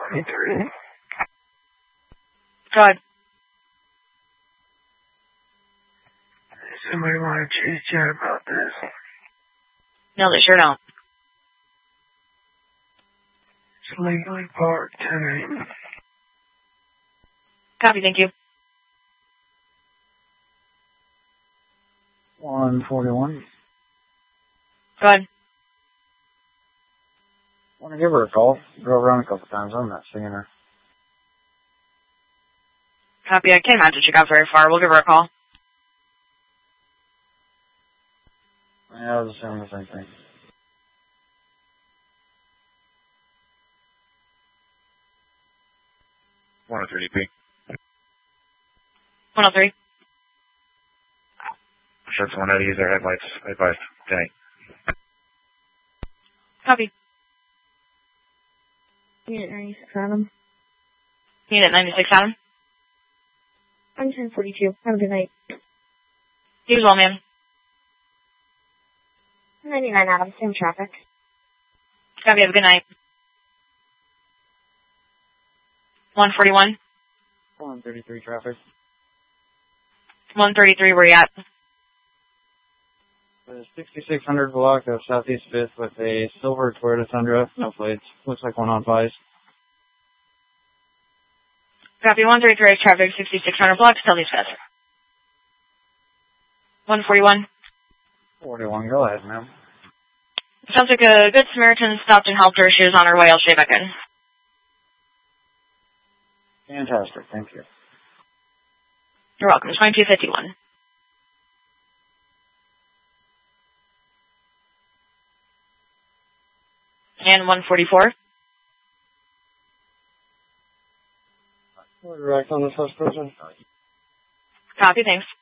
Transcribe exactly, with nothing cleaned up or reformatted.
twenty-three. Go ahead. Does somebody want to chit chat about this? No, they sure don't. It's legally parked tonight. Copy, thank you. one forty-one. Go ahead. I want to give her a call. Drove around a couple times. I'm not seeing her. Copy, I can't imagine she got very far. We'll give her a call. Yeah, I was assuming the same thing. one oh three D P. one oh three. Sure, someone had to use their headlights. Advice. Day. Copy. Unit ninety-six Adam. Unit ninety-six Adam. I'm ten forty-two. Have a good night. You as well, ma'am. ninety-nine Adam. Same traffic. Copy, have a good night. one forty-one. one thirty-three traffic. one thirty-three, where you at? The sixty-six hundred block of Southeast fifth with a silver Toyota Tundra. No plates. Looks like one on pies. Copy, one thirty-three traffic, sixty-six hundred blocks, Southeast fifth. one forty-one. forty-one, go ahead, ma'am. Sounds like a good Samaritan stopped and helped her. She was on her way. I'll stay back in. Fantastic, thank you. You're welcome. twenty-two fifty-one. And one forty-four. Direct on the first person. Copy, thanks.